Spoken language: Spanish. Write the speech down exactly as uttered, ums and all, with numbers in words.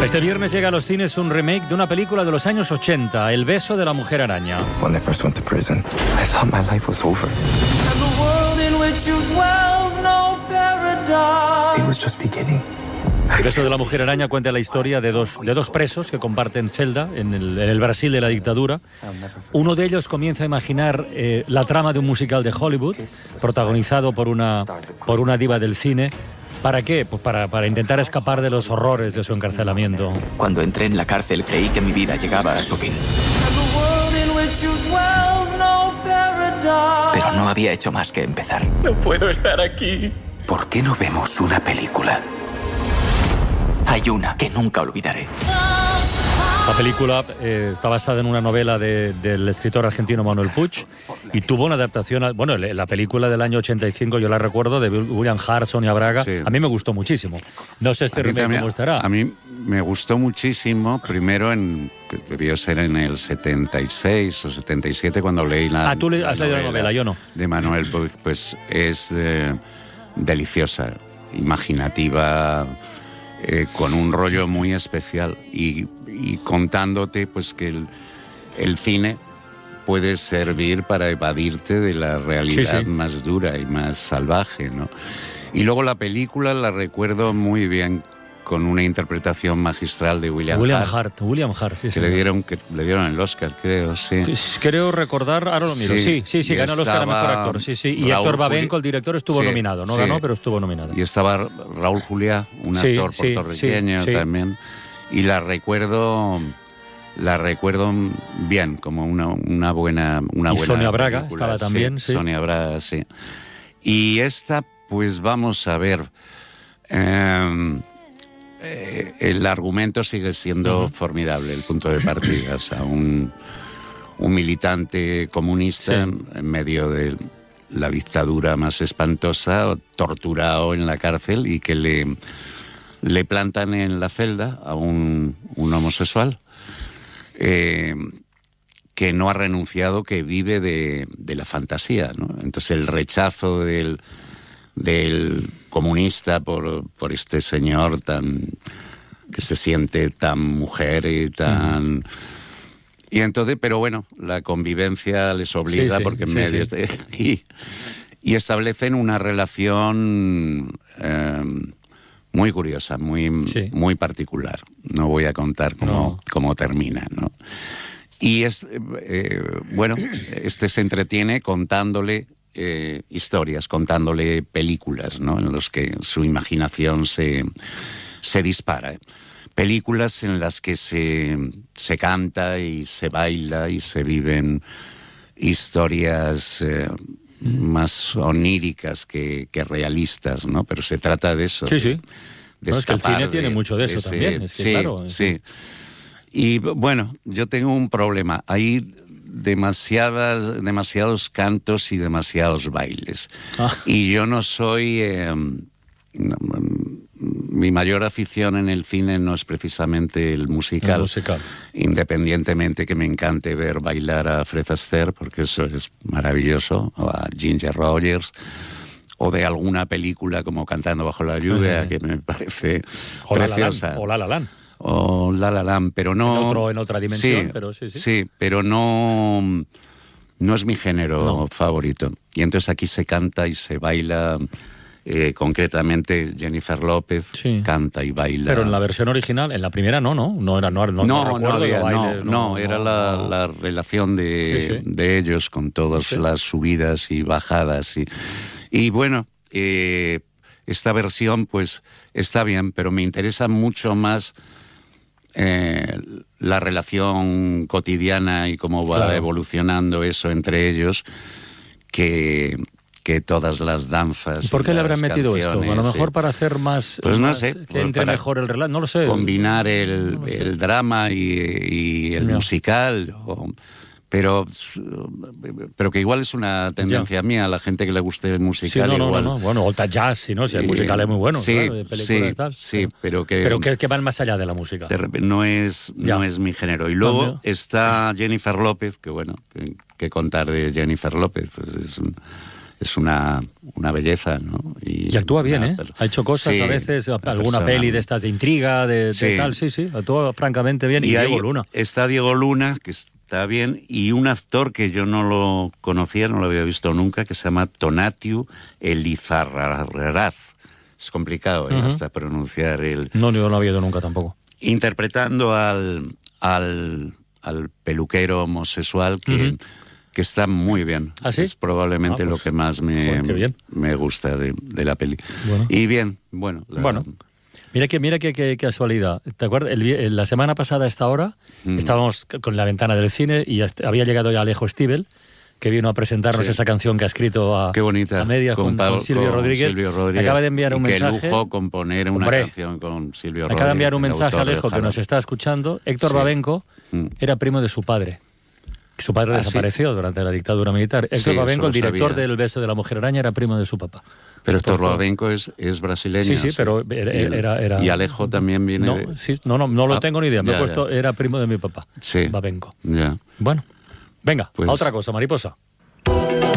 Este viernes llega a los cines un remake de una película de los años ochenta, El beso de la mujer araña. When I first went to prison, I thought my life was over. It was just beginning. El beso de la mujer araña cuenta la historia de dos, de dos presos que comparten celda en el, en el Brasil de la dictadura. Uno de ellos comienza a imaginar eh, la trama de un musical de Hollywood, protagonizado por una, por una diva del cine. ¿Para qué? Pues para, para intentar escapar de los horrores de su encarcelamiento. Cuando entré en la cárcel creí que mi vida llegaba a su fin. Pero no había hecho más que empezar. No puedo estar aquí. ¿Por qué no vemos una película? Hay una que nunca olvidaré. La película eh, está basada en una novela de, del escritor argentino Manuel Puig y tuvo una adaptación, a, bueno, la película del año ochenta y cinco, yo la recuerdo, de William Hart, Sonia Braga, sí. A mí me gustó muchísimo. No sé este remake cómo estará. A mí me gustó muchísimo, primero en, debió ser en el setenta y seis o setenta y siete cuando leí la Ah, tú le, la has leído la novela, yo no. De Manuel Puig, pues es eh, deliciosa, imaginativa, eh, con un rollo muy especial y y contándote pues que el, el cine puede servir para evadirte de la realidad sí, sí. más dura y más salvaje, ¿no? Y luego la película la recuerdo muy bien con una interpretación magistral de William, William Hart. Hart. William Hart, sí, que sí. le dieron que le dieron el Oscar, creo, sí. Creo recordar, ahora lo miro. Sí, sí, sí, sí ganó el Oscar a mejor actor. Sí, sí. Y Raúl Héctor Babenco, Juli... el director, estuvo sí, nominado. No sí. ganó, pero estuvo nominado. Y estaba Raúl Juliá, un sí, actor sí, puertorriqueño sí, sí. también. Y la recuerdo la recuerdo bien, como una, una buena una y buena Sonia Braga película. estaba también, sí, sí. Sonia Braga, sí. Y esta, pues vamos a ver, eh, eh, el argumento sigue siendo uh-huh. formidable, el punto de partida, o sea, un, un militante comunista sí. en medio de la dictadura más espantosa, torturado en la cárcel y que le, le plantan en la celda a un, un homosexual eh, que no ha renunciado, que vive de, de la fantasía, ¿no? Entonces el rechazo del, del comunista por, por este señor tan que se siente tan mujer y tan... Mm. Y entonces, pero bueno, la convivencia les obliga, sí, sí, porque en sí, medio... Sí. De, y, y establecen una relación eh, muy curiosa, muy, sí. muy particular. No voy a contar cómo, no. cómo termina, ¿no? Y es, eh, bueno, este se entretiene contándole eh, historias, contándole películas, ¿no? En los que su imaginación se, se dispara. Películas en las que se, se canta y se baila y se viven historias eh, mm. más oníricas que, que realistas, ¿no? Pero se trata de eso. Sí, de, sí. De no, es que el cine de, tiene mucho de eso de ese, también. Es que, sí, claro, sí. sí. Y bueno, yo tengo un problema. Hay demasiadas, demasiados cantos y demasiados bailes. Ah. Y yo no soy... Eh, no, mi mayor afición en el cine no es precisamente el musical, el musical, independientemente que me encante ver bailar a Fred Astaire, porque eso es maravilloso, o a Ginger Rogers, o de alguna película como Cantando bajo la lluvia, uh-huh. que me parece o preciosa. La La Land. O La La Land, pero no... En, otro, en otra dimensión, sí, pero sí, sí. Sí, pero no, no es mi género no. favorito. Y entonces aquí se canta y se baila... Eh, concretamente Jennifer López sí. canta y baila. Pero en la versión original, en la primera no, ¿no? No era, no, no, no, no, no, había, bailes, no, no, no, era la, la relación de, sí, sí. de ellos con todas sí. las subidas y bajadas y, y bueno, eh, esta versión pues está bien, pero me interesa mucho más eh, la relación cotidiana y cómo va claro. evolucionando eso entre ellos que que todas las danzas. ¿Y por qué le habrán metido esto? A lo mejor sí. para hacer más... Pues no más, sé. Que entre mejor el relato, no lo sé. Combinar el, no el drama y, y el Mío. musical, o, pero, pero que igual es una tendencia ya. mía, a la gente que le guste el musical. Sí, no, igual. no, no, bueno, o jazz, si no, si el musical es muy bueno, sí, claro, de películas sí, tal. sí, pero que... Pero que, que van más allá de la música. De repente, no es, no es mi género. Y luego ¿También? Está Jennifer López, que bueno, que, que contar de Jennifer López, pues es un... es una, una belleza, ¿no? Y, y actúa bien, ¿eh? Ha hecho cosas sí, a veces, alguna peli de estas de intriga, de, sí. de tal, sí, sí, actúa francamente bien. Y, y Diego Luna. Está Diego Luna, que está bien, y un actor que yo no lo conocía, no lo había visto nunca, que se llama Tonatiuh Elizarraz. Es complicado, ¿eh? Uh-huh. Hasta pronunciar el... No, yo no lo había visto nunca tampoco. Interpretando al, al, al peluquero homosexual que... Uh-huh. que está muy bien. ¿Ah, sí? Es probablemente ah, pues, lo que más me, joder, me gusta de, de la peli. Bueno. Y bien, bueno. La... Bueno, mira que mira qué que, que casualidad. ¿Te acuerdas? El, la semana pasada a esta hora mm. estábamos con la ventana del cine y había llegado ya Alejo Stivel, que vino a presentarnos sí. esa canción que ha escrito a, qué bonita. a medias con, con, Pablo, con, Silvio, con Rodríguez. Silvio Rodríguez. Acaba de enviar un y mensaje. Qué lujo componer una Hombre, canción con Silvio Rodríguez. Acaba de enviar un mensaje a Alejo que nos está escuchando. Héctor sí. Babenco mm. era primo de su padre. Su padre ¿Ah, desapareció sí? durante la dictadura militar. Héctor sí, Babenco, el director sabía. del Beso de la Mujer Araña, era primo de su papá. Pero Héctor Babenco es, es brasileño. Sí, sí, pero era... Y, el, era, era y Alejo también viene no, de... Sí, no, no, no lo ah, tengo ni idea. Me ya, he puesto... Ya. Era primo de mi papá, sí. Babenco. Ya. Bueno, venga, pues, a otra cosa, mariposa.